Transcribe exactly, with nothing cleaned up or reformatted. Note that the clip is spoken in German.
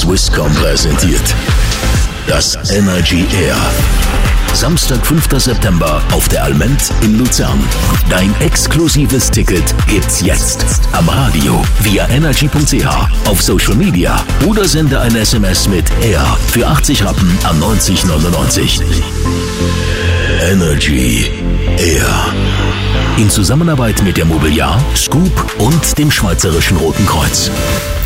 Swisscom präsentiert das Energy Air. Samstag, fünfter September auf der Alment in Luzern. Dein exklusives Ticket gibt's jetzt. Am Radio, via energy punkt c h, auf Social Media oder sende ein S M S mit Air für achtzig Rappen an neunzig neunundneunzig. Energy Air. In Zusammenarbeit mit der Mobiliar, Scoop und dem Schweizerischen Roten Kreuz.